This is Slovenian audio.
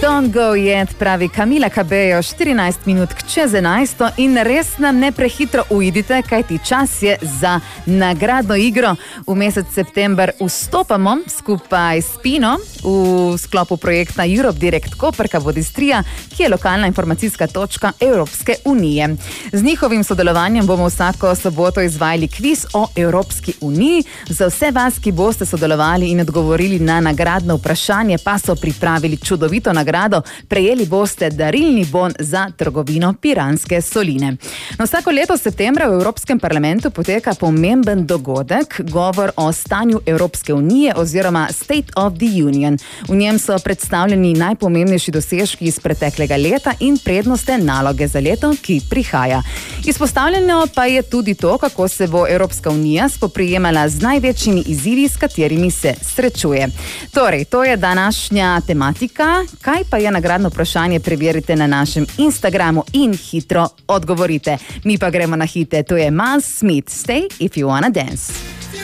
Don't go yet, pravi Camila Cabello, 14 minut čez 11 in res nam ne prehitro uidite, kajti čas je za nagradno igro. V mesec september vstopamo skupaj s Pino v sklopu projekta Europe Direct Koperka Vodistrija, ki je lokalna informacijska točka Evropske unije. Z njihovim sodelovanjem bomo vsako soboto izvajali kviz o Evropski uniji. Za vse vas, ki boste sodelovali in odgovorili na nagradno vprašanje, pa so pripravili čudovito nagrado. Prejeli boste darilni bon za trgovino Piranske soline. No, vsako leto septembra v Evropskem parlamentu poteka pomemben dogodek, govor o stanju Evropske unije oziroma State of the Union. V njem so predstavljeni najpomembnejši dosežki iz preteklega leta in prednostne naloge za leto, ki prihaja. Izpostavljeno pa je tudi to, kako se bo Evropska unija spoprijemala z največjimi izzivi, s katerimi se srečuje. Torej, to je današnja tematika. Kaj pa je nagradno vprašanje, preverite na našem Instagramu in hitro odgovorite. Mi pa gremo na hite. To je Miles Smith, Stay If You Wanna Dance.